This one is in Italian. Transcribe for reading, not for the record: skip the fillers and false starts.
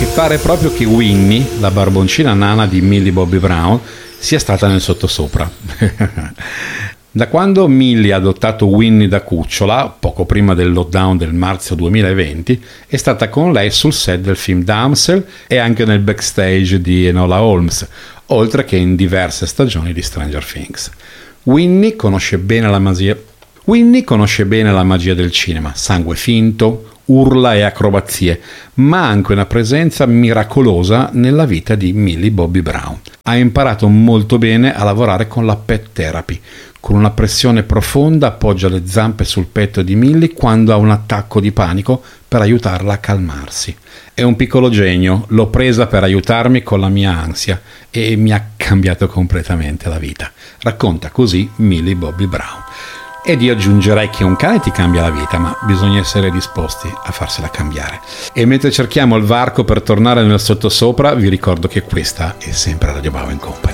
che pare proprio che Winnie, la barboncina nana di Millie Bobby Brown, sia stata nel sottosopra. Da quando Millie ha adottato Winnie da cucciola, poco prima del lockdown del marzo 2020, è stata con lei sul set del film Damsel e anche nel backstage di Enola Holmes, oltre che in diverse stagioni di Stranger Things. Winnie conosce bene la magia del cinema, sangue finto, urla e acrobazie, ma anche una presenza miracolosa nella vita di Millie Bobby Brown. Ha imparato molto bene a lavorare con la pet therapy. Con una pressione profonda appoggia le zampe sul petto di Millie quando ha un attacco di panico per aiutarla a calmarsi. È un piccolo genio, l'ho presa per aiutarmi con la mia ansia e mi ha cambiato completamente la vita. Racconta così Millie Bobby Brown. Ed io aggiungerei che un cane ti cambia la vita, ma bisogna essere disposti a farsela cambiare. E mentre cerchiamo il varco per tornare nel sottosopra, vi ricordo che questa è sempre Radio Bauer & Company.